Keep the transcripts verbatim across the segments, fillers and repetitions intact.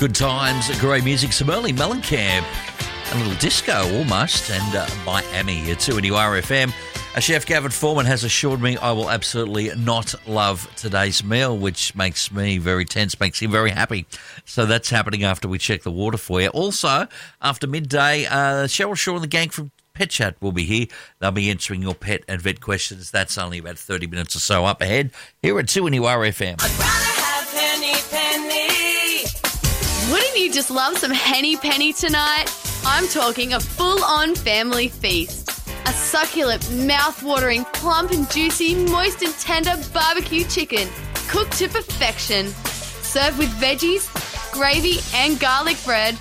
Good times, great music, some early Mellencamp, a little disco almost, and uh, Miami at two N U R F M. A chef Gavin Foreman has assured me I will absolutely not love today's meal, which makes me very tense, makes him very happy. So that's happening after we check the water for you. Also, after midday, uh, Cheryl Shaw and the gang from Pet Chat will be here. They'll be answering your pet and vet questions. That's only about thirty minutes or so up ahead here at two N U R F M. I'd rather have Henny Penny. Wouldn't you just love some Henny Penny tonight? I'm talking a full-on family feast. A succulent, mouth-watering, plump and juicy, moist and tender barbecue chicken, cooked to perfection. Served with veggies, gravy and garlic bread.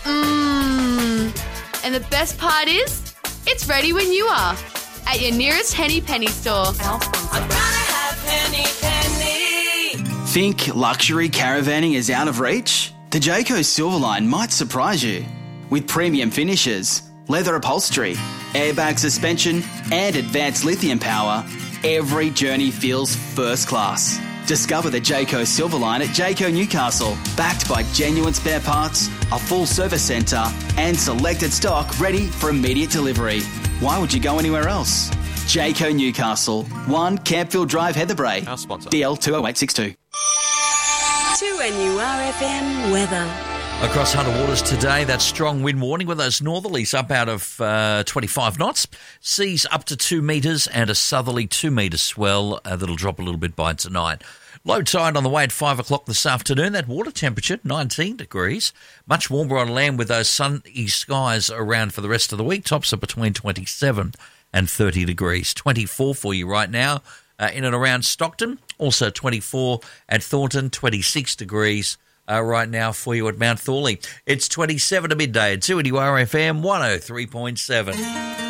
Mmm. And the best part is, it's ready when you are. At your nearest Henny Penny store. I'd rather have Henny Penny. Think luxury caravanning is out of reach? The Jayco Silverline might surprise you. With premium finishes, leather upholstery, airbag suspension and advanced lithium power, every journey feels first class. Discover the Jayco Silverline at Jayco Newcastle, backed by genuine spare parts, a full service centre and selected stock ready for immediate delivery. Why would you go anywhere else? Jayco Newcastle, one Campfield Drive, Heatherbrae. Our sponsor. D L two oh eight six two. two N U R F M weather. Across Hunter Waters today, that strong wind warning with those northerlies up out of uh, twenty-five knots. Seas up to two metres and a southerly two metre swell uh, that'll drop a little bit by tonight. Low tide on the way at five o'clock this afternoon. That water temperature, nineteen degrees. Much warmer on land with those sunny skies around for the rest of the week. Tops are between twenty-seven and thirty degrees. twenty-four for you right now uh, in and around Stockton. Also twenty-four at Thornton, twenty-six degrees. Uh, right now for you at Mount Thorley. It's twenty-seven to midday at two N U R F M one oh three point seven.